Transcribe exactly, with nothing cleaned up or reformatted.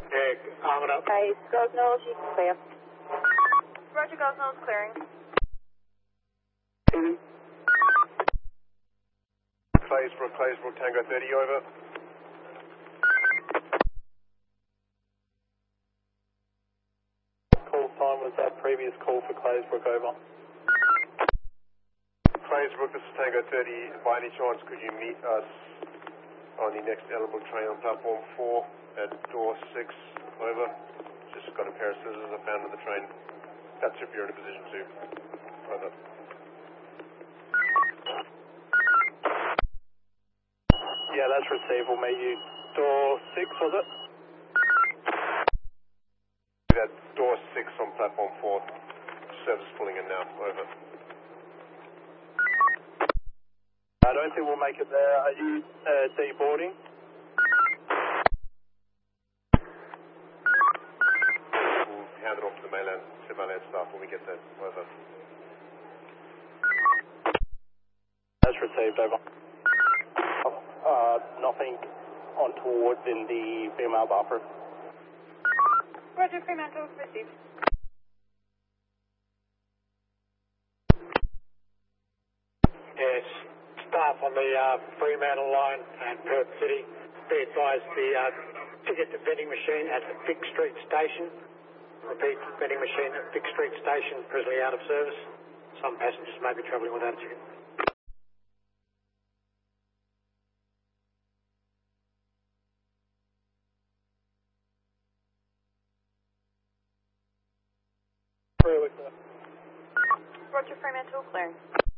Yeah, arming up. Okay, Gosnells, you can clear. Roger, Gosnell's clearing. Claysbrook, Claysbrook, Tango thirty, over. Call sign was that previous call for Claysbrook, over. Claysbrook, this is Tango thirty. By any chance, could you meet us on the next eligible train on platform four at door six, over? Just got a pair of scissors I found on the train. That's if you're in a position to. Over. Yeah, that's received. We'll meet you. Door six, was it? At door six on platform four. Service pulling in now, over. I don't think we'll make it there. Are you uh, deboarding? We'll hand it off to the mainland, to mainland staff when we get there, over. That's received, over. Uh, nothing on towards in the female bathroom. Roger, Fremantle, received. Yes, staff on the uh, Fremantle line and Perth City. Be advised the uh, ticket to vending machine at the Vic Street station. Repeat, vending machine at Vic Street station, presently out of service. Some passengers may be travelling without a ticket. Roger, Fremantle, clearing.